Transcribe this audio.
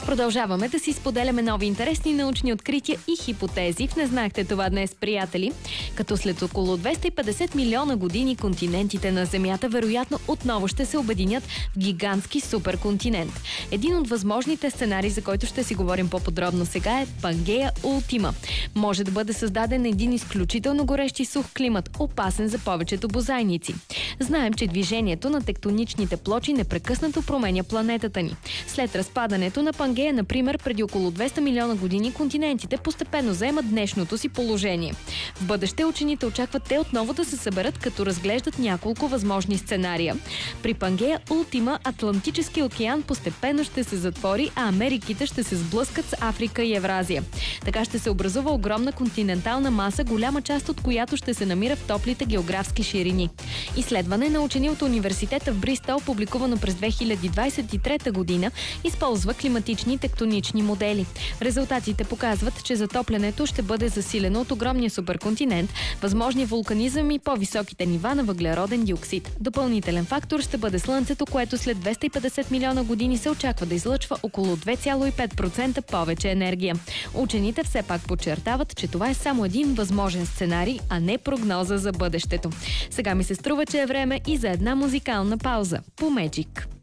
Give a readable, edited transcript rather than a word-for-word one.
Продължаваме да си споделяме нови интересни научни открития и хипотези. Не знаехте това днес, приятели. Като след около 250 милиона години континентите на Земята вероятно отново ще се обединят в гигантски суперконтинент. Един от възможните сценарии, за който ще си говорим по-подробно сега, е Пангея Ултима. Може да бъде създаден един изключително горещ и сух климат, опасен за повечето бозайници. Знаем, че движението на тектоничните плочи непрекъснато променя планетата ни. След разпадането на Пангея, например, преди около 200 милиона години, континентите постепенно заемат днешното си положение. В бъдеще учените очакват те отново да се съберат, като разглеждат няколко възможни сценария. При Пангея Ултима Атлантически океан постепенно ще се затвори, а Америките ще се сблъскат с Африка и Евразия. Така ще се образува огромна континентална маса, голяма част от която ще се намира в топлите географски ширини. Изследване на учени от университета в Бристол, публикувано през 2023 година, използва климатични тектонични модели. Резултатите показват, че затоплянето ще бъде засилено от огромния суперконтинент, възможния вулканизъм и по-високите нива на въглероден диоксид. Допълнителен фактор ще бъде Слънцето, което след 250 милиона години се очаква да излъчва около 2,5% повече енергия. Учените все пак подчертават, че това е само един възможен сценарий, а не прогноза за бъдещето. Сега ми се струва, че е време и за една музикална пауза по Magic.